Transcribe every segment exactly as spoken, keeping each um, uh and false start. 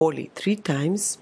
holy three times,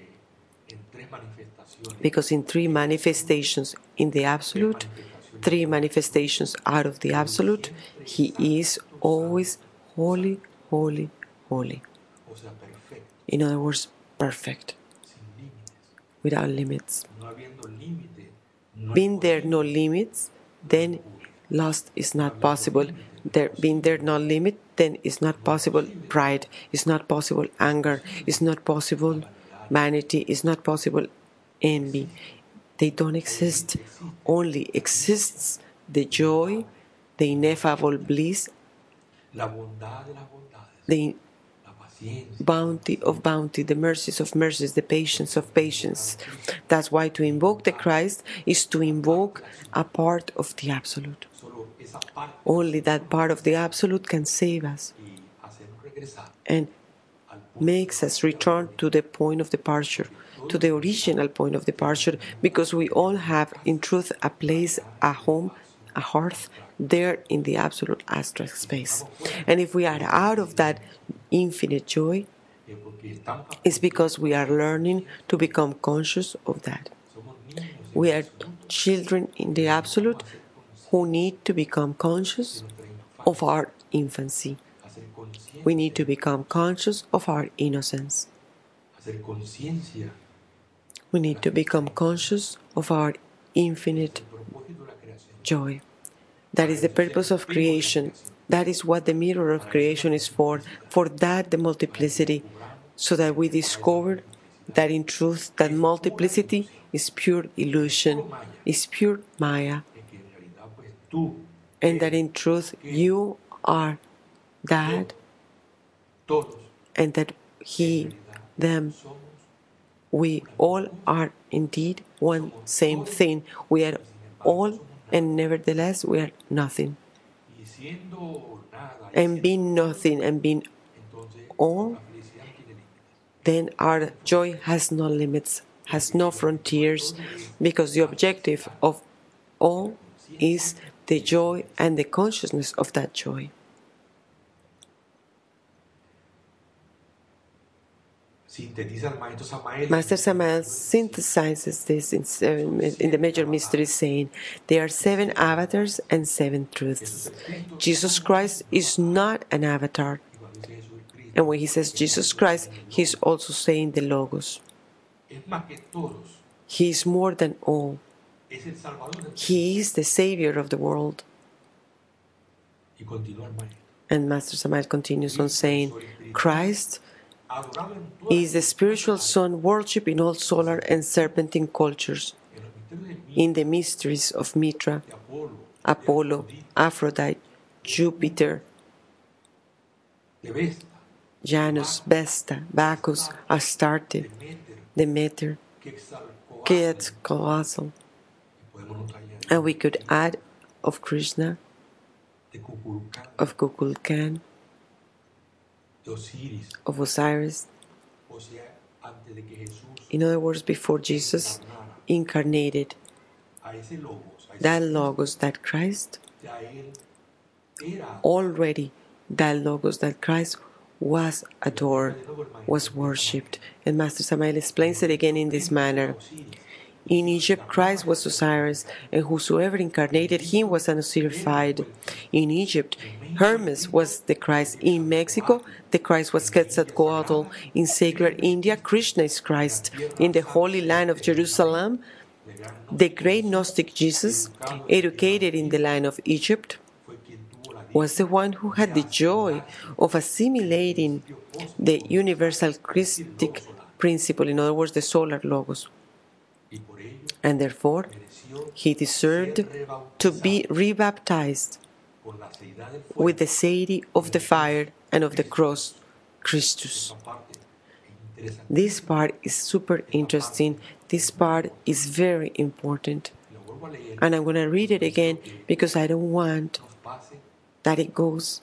because in three manifestations in the Absolute, three manifestations out of the Absolute, He is always holy, holy, holy. In other words, perfect, without limits. Being there no limits, then lust is not possible. There, being there no limit, then it's not possible pride, it's not possible anger, it's not possible vanity, it's not possible envy. They don't exist. Only exists the joy, the ineffable bliss, the bounty of bounty, the mercies of mercies, the patience of patience. That's why to invoke the Christ is to invoke a part of the Absolute. Only that part of the Absolute can save us and makes us return to the point of departure, to the original point of departure, because we all have, in truth, a place, a home, a hearth, there in the absolute abstract space. And if we are out of that infinite joy, it's because we are learning to become conscious of that. We are children in the absolute who need to become conscious of our infancy. We need to become conscious of our innocence. We need to become conscious of our infinite joy. That is the purpose of creation. That is what the mirror of creation is for. For that, the multiplicity, so that we discover that in truth, that multiplicity is pure illusion, is pure Maya, and that in truth, you are that, and that he, them, we all are indeed one same thing. We are all, and nevertheless we are nothing. And being nothing and being all, then our joy has no limits, has no frontiers, because the objective of all is the joy and the consciousness of that joy. Master Samael synthesizes this in, seven, in the major mysteries, saying there are seven avatars and seven truths. Jesus Christ is not an avatar. And when he says Jesus Christ, he's also saying the Logos. He is more than all. He is the Savior of the world. And Master Samael continues on saying, Christ is the spiritual sun worshipped in all solar and serpentine cultures, in the mysteries of Mitra, Apollo, Aphrodite, Jupiter, Janus, Vesta, Bacchus, Astarte, Demeter, Quetzalcoatl, and we could add of Krishna, of Kukulkan, of Osiris. In other words, before Jesus incarnated, that Logos, that Christ, already that Logos, that Christ was adored, was worshipped. And Master Samael explains it again in this manner. In Egypt, Christ was Osiris, and whosoever incarnated him was an Osirified. In Egypt, Hermes was the Christ. In Mexico, the Christ was Quetzalcoatl. In sacred India, Krishna is Christ. In the Holy Land of Jerusalem, the great Gnostic Jesus, educated in the land of Egypt, was the one who had the joy of assimilating the universal Christic principle, in other words, the solar Logos. And therefore, he deserved to be rebaptized with the deity of the fire and of the cross, Christus. This part is super interesting. This part is very important. And I'm going to read it again because I don't want that it goes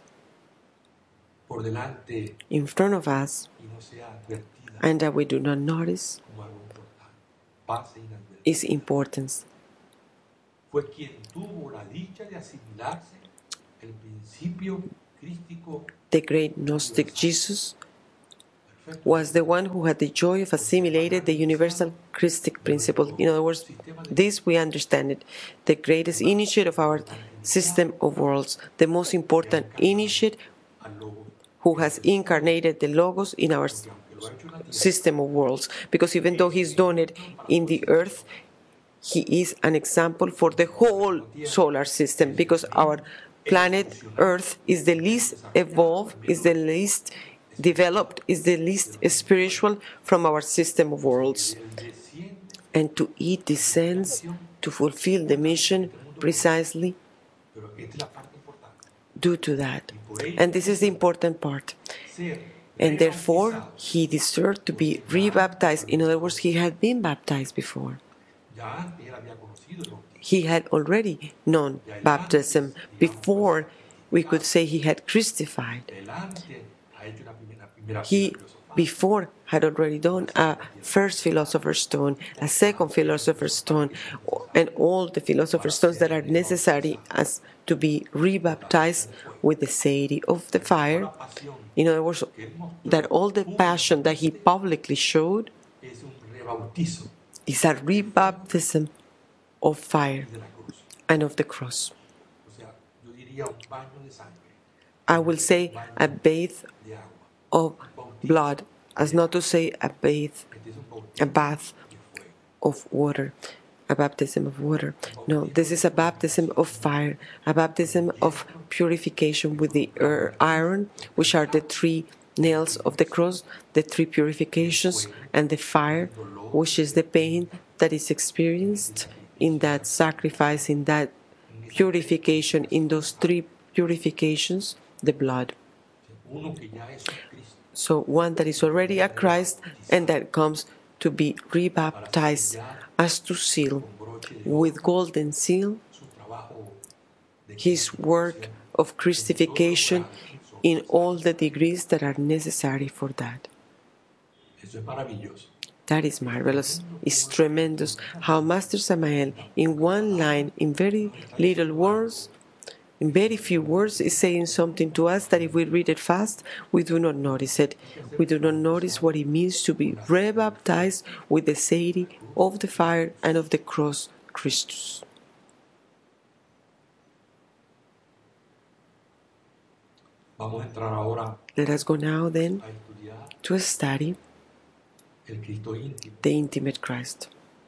in front of us and that we do not notice its importance. The great Gnostic Jesus was the one who had the joy of assimilating the universal Christic principle. In other words, this we understand it, the greatest initiate of our system of worlds, the most important initiate who has incarnated the Logos in our system of worlds. Because even though he's done it in the earth, he is an example for the whole solar system, because our planet Earth is the least evolved, is the least developed, is the least spiritual from our system of worlds. And to it descends to fulfill the mission precisely due to that. And this is the important part. And therefore, he deserved to be rebaptized. In other words, he had been baptized before. He had already known baptism before we could say he had crucified. He before had already done a first philosopher's stone, a second philosopher's stone, and all the philosopher's stones that are necessary as to be rebaptized with the deity of the fire. In other words, that all the passion that he publicly showed is a rebaptism of fire and of the cross. I will say a bath of blood, as not to say a bath, a bath of water, a baptism of water. No, this is a baptism of fire, a baptism of purification with the iron, which are the three nails of the cross, the three purifications, and the fire, which is the pain that is experienced in that sacrifice, in that purification, in those three purifications, the blood. So one that is already a Christ and that comes to be rebaptized as to seal with golden seal his work of Christification in all the degrees that are necessary for that. That is marvelous. It's tremendous how Master Samael, in one line, in very little words, in very few words, is saying something to us that if we read it fast, we do not notice it. We do not notice what it means to be rebaptized with the deity of the fire and of the cross, Christus. Let us go now then to study the intimate Christ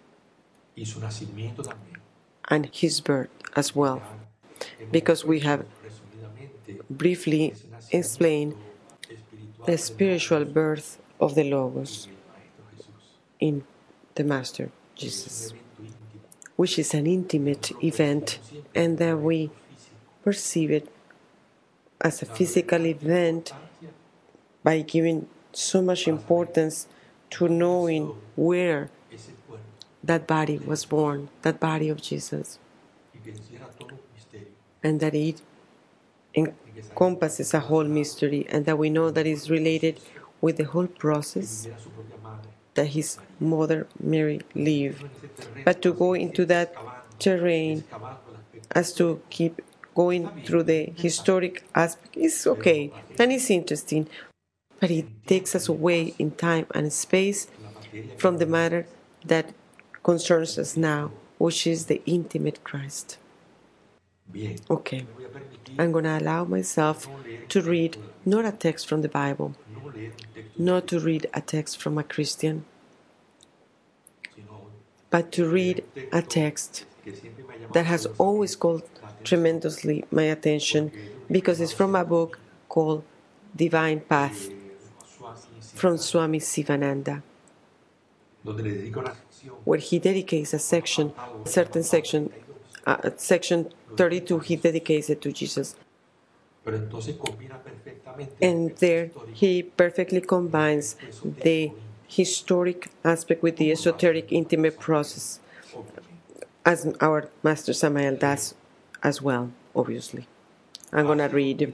and his birth as well, because we have briefly explained the spiritual birth of the Logos in the Master Jesus, which is an intimate event, and that we perceive it as a physical event by giving so much importance to knowing where that body was born, that body of Jesus, and that it encompasses a whole mystery, and that we know that is related with the whole process that his mother Mary lived. But to go into that terrain as to keep going through the historic aspect is okay, and it's interesting, but it takes us away in time and space from the matter that concerns us now, which is the intimate Christ. Okay, I'm going to allow myself to read not a text from the Bible, not to read a text from a Christian, but to read a text that has always called tremendously my attention, because it's from a book called Divine Path from Swami Sivananda, where he dedicates a section, a certain section, uh, section thirty-two, he dedicates it to Jesus. And there he perfectly combines the historic aspect with the esoteric intimate process, as our Master Samael does as well, obviously. I'm going to read.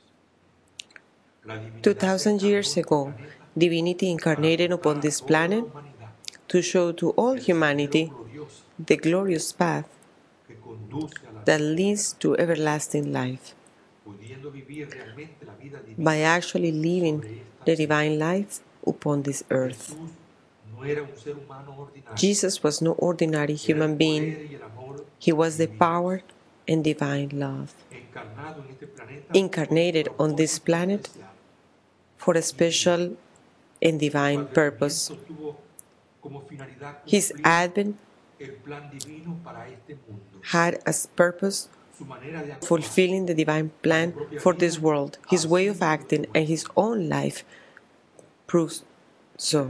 Two thousand years ago, divinity incarnated upon this planet to show to all humanity the glorious path that leads to everlasting life. By actually living the divine life upon this earth. Jesus was no ordinary human being. He was the power and divine love, incarnated on this planet for a special and divine purpose. His advent had as purpose fulfilling the divine plan for this world. His way of acting and his own life proves so.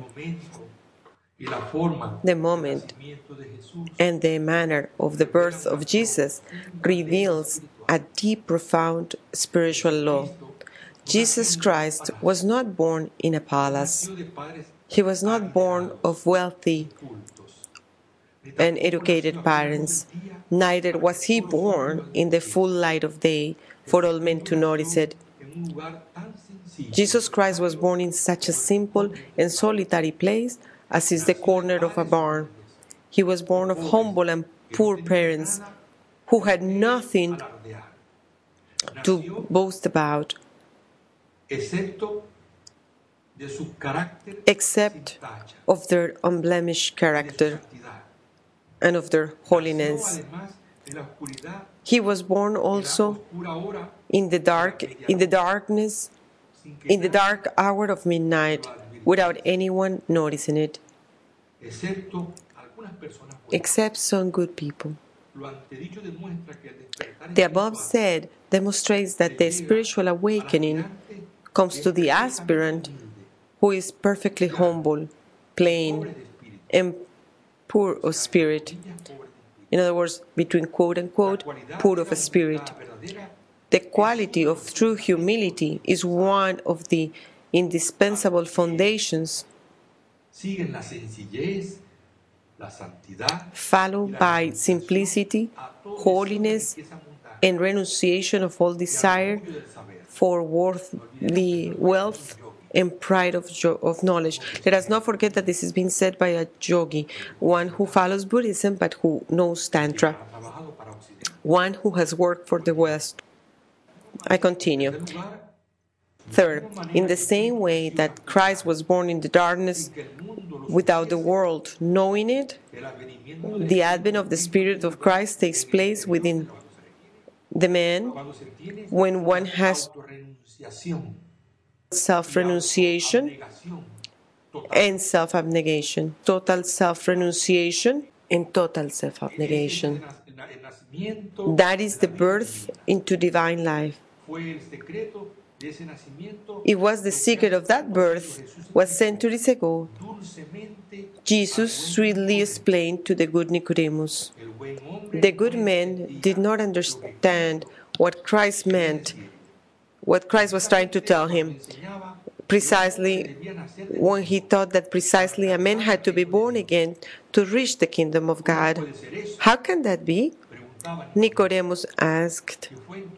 The moment and the manner of the birth of Jesus reveals a deep, profound spiritual law. Jesus Christ was not born in a palace. He was not born of wealthy and educated parents. Neither was he born in the full light of day for all men to notice it. Jesus Christ was born in such a simple and solitary place as is the corner of a barn. He was born of humble and poor parents who had nothing to boast about except of their unblemished character and of their holiness. He was born also in the dark, in the darkness, in the dark hour of midnight, without anyone noticing it, except some good people. The above said demonstrates that the spiritual awakening comes to the aspirant who is perfectly humble, plain, and poor of spirit. In other words, between quote-unquote, poor of spirit. The quality of true humility is one of the indispensable foundations, followed by simplicity, holiness, and renunciation of all desire for worldly wealth and pride of, of knowledge. Let us not forget that this is being said by a yogi, one who follows Buddhism but who knows Tantra, one who has worked for the West. I continue. Third, in the same way that Christ was born in the darkness without the world knowing it, the advent of the Spirit of Christ takes place within the man when one has self-renunciation and self-abnegation, total self-renunciation and total self-abnegation. That is the birth into divine life. It was the secret of that birth was centuries ago Jesus sweetly explained to the good Nicodemus. The good man did not understand what Christ meant, what Christ was trying to tell him, precisely when he thought that precisely a man had to be born again to reach the kingdom of God. How can that be? Nicodemus asked.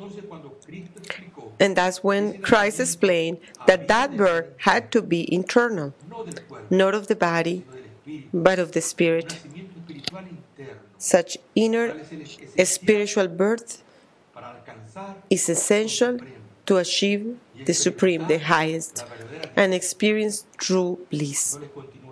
And that's when Christ explained that that birth had to be internal, not of the body, but of the spirit. Such inner spiritual birth is essential to achieve the supreme, the highest, and experience true bliss.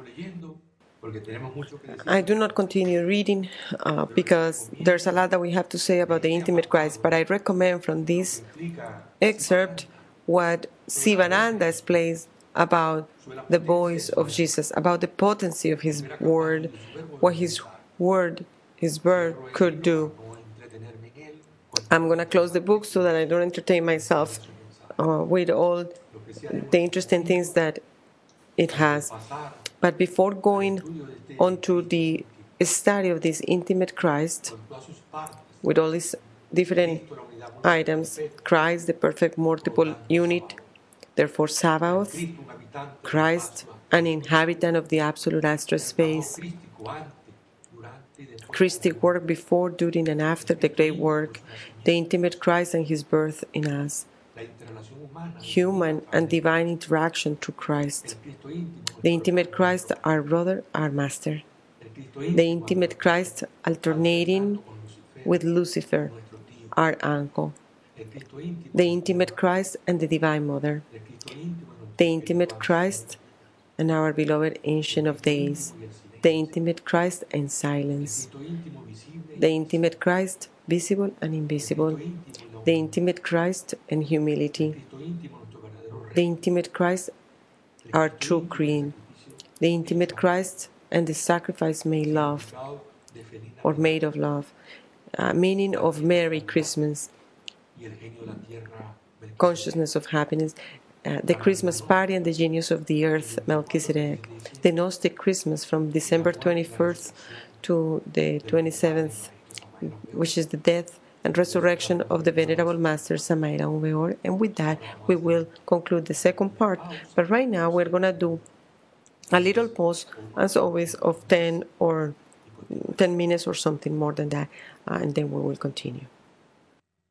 I do not continue reading uh, because there's a lot that we have to say about the intimate Christ, but I recommend from this excerpt what Sivananda explains about the voice of Jesus, about the potency of his word, what his word, his word could do. I'm going to close the book so that I don't entertain myself uh, with all the interesting things that it has. But before going on to the study of this intimate Christ, with all these different items, Christ, the perfect multiple unit, therefore Sabaoth, Christ, an inhabitant of the absolute astral space, Christic work before, during, and after the great work, the intimate Christ and his birth in us, human and divine interaction through Christ, the intimate Christ, our brother, our master, the intimate Christ alternating with Lucifer, our uncle, the intimate Christ and the Divine Mother, the intimate Christ and our beloved Ancient of Days, the intimate Christ and silence, the intimate Christ, visible and invisible, the intimate Christ and humility, the intimate Christ, our true Queen, the intimate Christ and the sacrifice made love, or made of love, uh, meaning of Merry Christmas, consciousness of happiness, uh, the Christmas party and the genius of the earth, Melchizedek, the Gnostic Christmas from December twenty-first to the twenty-seventh, which is the death and resurrection of the Venerable Master Samael Aun Weor. And with that, we will conclude the second part. But right now, we're going to do a little pause, as always, of ten or ten minutes or something more than that, uh, and then we will continue.